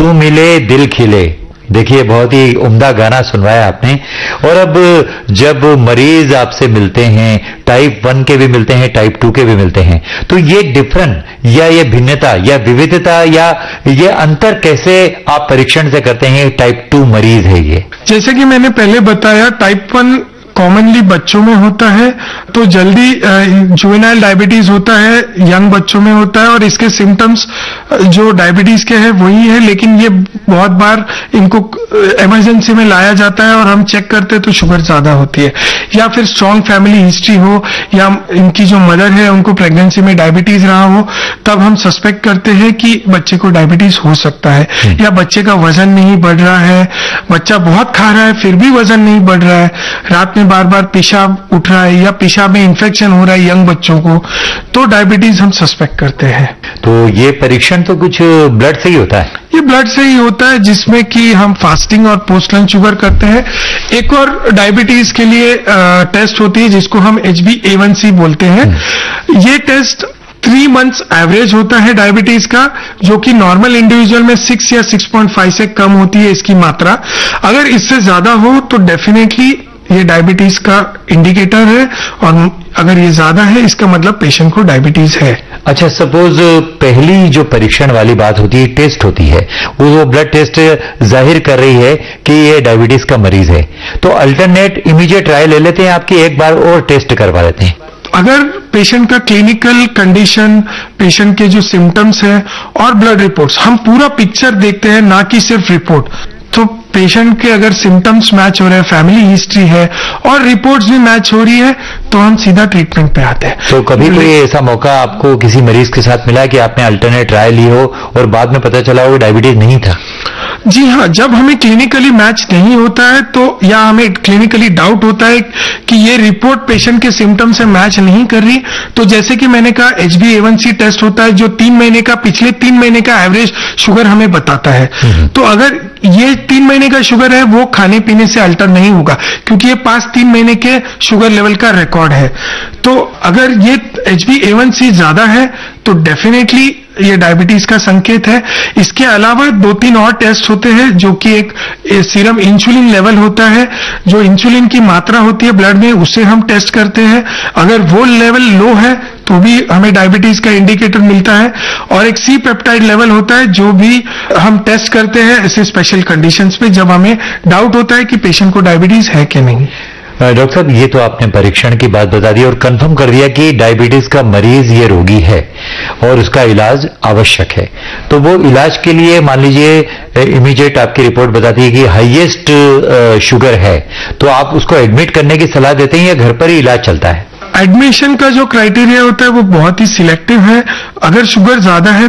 तू मिले दिल खिले, देखिए बहुत ही उम्दा गाना सुनवाया आपने। और अब जब मरीज आपसे मिलते हैं, टाइप 1 के भी मिलते हैं, टाइप 2 के भी मिलते हैं, तो ये डिफरेंट या ये भिन्नता या विविधता या ये अंतर कैसे आप परीक्षण से करते हैं? टाइप 2 मरीज है ये। जैसे कि मैंने पहले बताया, टाइप 1 कॉमनली बच्चों में होता है, तो जल्दी जुवेनाइल डायबिटीज होता है, यंग बच्चों में होता है, और इसके सिम्टम्स जो डायबिटीज के हैं वही है, लेकिन ये बहुत बार इनको इमरजेंसी में लाया जाता है और हम चेक करते हैं तो शुगर ज्यादा होती है, या फिर स्ट्रॉन्ग फैमिली हिस्ट्री हो, या इनकी जो मदर है उनको प्रेगनेंसी में डायबिटीज रहा हो, तब हम सस्पेक्ट करते हैं कि बच्चे को डायबिटीज हो सकता है। या बच्चे का वजन नहीं बढ़ रहा है, बच्चा बहुत खा रहा है फिर भी वजन नहीं बढ़ रहा है, रात में बार बार पेशाब उठ रहा है, या पेशाब में इन्फेक्शन हो रहा है यंग बच्चों को, तो डायबिटीज हम सस्पेक्ट करते हैं। तो ये परीक्षण तो कुछ ब्लड से ही होता है? ये ब्लड से ही होता है, जिसमें कि हम फास्टिंग और पोस्ट लंच शुगर करते हैं। एक और डायबिटीज के लिए टेस्ट होती है जिसको हम HbA1c बोलते हैं। ये टेस्ट 3 मंथ्स एवरेज होता है डायबिटीज का, जो कि नॉर्मल इंडिविजुअल में 6 या 6.5 से कम होती है इसकी मात्रा। अगर इससे ज्यादा हो तो डेफिनेटली ये डायबिटीज का इंडिकेटर है, और अगर ये ज्यादा है इसका मतलब पेशेंट को डायबिटीज है। अच्छा, सपोज पहली जो परीक्षण वाली बात होती है, टेस्ट होती है, वो ब्लड टेस्ट जाहिर कर रही है कि ये डायबिटीज का मरीज है, तो अल्टरनेट इमीडिएट ट्रायल ले लेते हैं आपकी, एक बार और टेस्ट करवा लेते हैं? अगर पेशेंट का क्लिनिकल कंडीशन, पेशेंट के जो सिम्टम्स हैं और ब्लड रिपोर्ट्स, हम पूरा पिक्चर देखते हैं, ना कि सिर्फ रिपोर्ट। तो पेशेंट के अगर सिम्टम्स मैच हो रहे हैं, फैमिली हिस्ट्री है और रिपोर्ट्स भी मैच हो रही है, तो हम सीधा ट्रीटमेंट पे आते हैं। तो कभी कोई ऐसा मौका आपको किसी मरीज के साथ मिला कि आपने अल्टरनेट ट्रायल ली हो और बाद में पता चला वो डायबिटीज नहीं था? जी हाँ, जब हमें क्लिनिकली मैच नहीं होता है तो, या हमें क्लिनिकली डाउट होता है कि ये रिपोर्ट पेशेंट के सिम्टम से मैच नहीं कर रही, तो जैसे कि मैंने कहा HbA1c टेस्ट होता है जो 3 महीने का, पिछले 3 महीने का एवरेज शुगर हमें बताता है। तो अगर ये 3 महीने का शुगर है, वो खाने पीने से अल्टर नहीं होगा, क्योंकि ये पास 3 महीने के शुगर लेवल का रिकॉर्ड है। तो अगर ये HbA1c ज्यादा है तो डेफिनेटली ये डायबिटीज का संकेत है। इसके अलावा 2-3 और टेस्ट होते हैं, जो कि एक सीरम इंसुलिन लेवल होता है, जो इंसुलिन की मात्रा होती है ब्लड में, उससे हम टेस्ट करते हैं। अगर वो लेवल लो है तो भी हमें डायबिटीज का इंडिकेटर मिलता है। और एक सी पेप्टाइड लेवल होता है, जो भी हम टेस्ट करते हैं ऐसे स्पेशल कंडीशंस पे, जब हमें डाउट होता है कि पेशेंट को डायबिटीज है कि नहीं। डॉक्टर साहब, ये तो आपने परीक्षण की बात बता दी और कंफर्म कर दिया कि डायबिटीज का मरीज ये रोगी है और उसका इलाज आवश्यक है। तो वो इलाज के लिए मान लीजिए इमीडिएट आपकी रिपोर्ट बताती है कि हाईएस्ट शुगर है, तो आप उसको एडमिट करने की सलाह देते हैं या घर पर ही इलाज चलता है? एडमिशन का जो क्राइटेरिया होता है वो बहुत ही सिलेक्टिव है। अगर शुगर ज्यादा है